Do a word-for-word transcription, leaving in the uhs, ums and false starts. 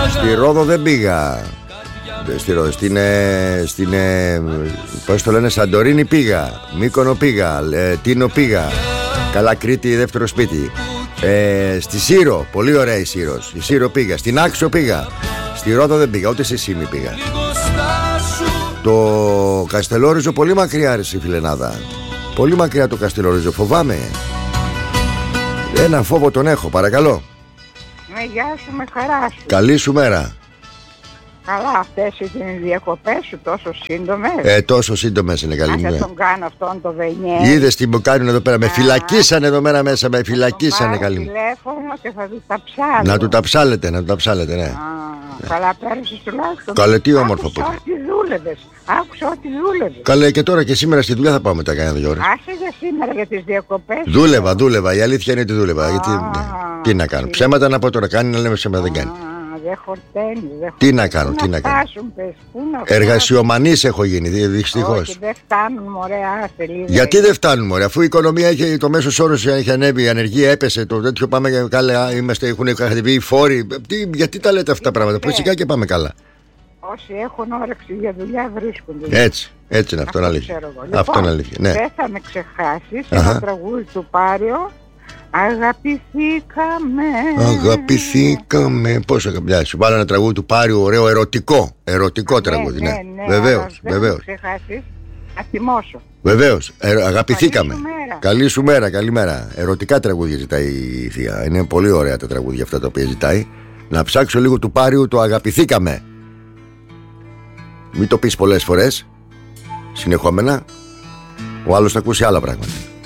Στη Ρόδο δεν πήγα. Στη Ρόδο, στην, ε, στην ε, πώς το λένε, Σαντορίνη πήγα. Μύκονο πήγα, ε, Τίνο πήγα. Καλά, Κρήτη δεύτερο σπίτι. ε, Στη Σύρο, πολύ ωραία η Σύρος. Η Σύρο πήγα, στην Άξο πήγα. Στη Ρόδο δεν πήγα, ούτε σε Σύμη πήγα. Το Καστελόριζο πολύ μακριά ρε φιλενάδα. Πολύ μακριά το Καστελόριζο, φοβάμαι. Ένα φόβο τον έχω, παρακαλώ. Ναι, γεια σου, με χαρά σου. Καλή σου μέρα. Καλά, αυτές είναι οι διακοπές σου τόσο σύντομες. Ε, τόσο σύντομες είναι, καλή μου. Αν δεν τον κάνω αυτόν το Βενιέ. Είδες τι μου κάνουν εδώ πέρα, με φυλακίσανε εδώ μέρα μέσα, με φυλακίσανε, καλή μου. Τηλέφωνο και θα του τα ψάλω. Να του τα ψάλετε, να του τα ψάλετε, ναι. Α, καλά, πέρασες τουλάχιστον. Καλέ, τι όμορφο που. Άκουσα ότι δούλευες. Άκουσα ότι δούλευες. Καλέ, και τώρα και σήμερα στη δουλειά θα πάμε μετά κανένα δύο ώρες. Άσε για σήμερα για τις διακοπές. Δούλευα, δούλευα. Η αλήθεια είναι ότι δούλευα. Γιατί, ναι. Τι να κάνω. Ψέματα να πω τώρα, κάνει να λέμε ψέματα, δεν κάνει. Δεν χορταίνεις, δεν Τι να κάνω, τι να κάνω. Εργασιομανής έχω γίνει, δυστυχώς. Όχι, δεν φτάνουν, μωρέ, άσε λίγο. Γιατί δεν φτάνουν, μωρέ, αφού η οικονομία έχει, το μέσος όρος έχει ανέβει, η ανεργία έπεσε, το τέτοιο πάμε καλά, είμαστε, έχουν χαθηβεί οι φόροι. Τι, γιατί τα λέτε αυτά τα πράγματα, φυσικά και πάμε καλά. Όσοι έχουν όρεξη για δουλειά βρίσκονται. Έτσι, έτσι είναι, αυτό είναι αλήθεια. Λοιπόν, αυτό είναι αλήθεια, ναι. Δεν θα με ξεχάσεις, ένα τραγούδι του Πάριο. Αγαπηθήκαμε. Αγαπηθήκαμε. Πώς αγαπηθήκαμε. Σου βάλω ένα τραγούδι του Πάριου, ωραίο, ερωτικό. Ερωτικό ναι, τραγούδι, ναι. ναι, ναι βεβαίως, βεβαίως. Δεν θα ξεχάσεις. Θα θυμώσω. Βεβαίως. Ε, αγαπηθήκαμε. Καλή σου μέρα. Καλή σου μέρα, καλημέρα. Ερωτικά τραγούδια ζητάει η θεία. Είναι πολύ ωραία τα τραγούδια αυτά τα οποία ζητάει. Να ψάξω λίγο του Πάριου το αγαπηθήκαμε. Μην το πεις πολλές φορές συνεχόμενα. Ο άλλος θα ακούσει άλλα πράγματα.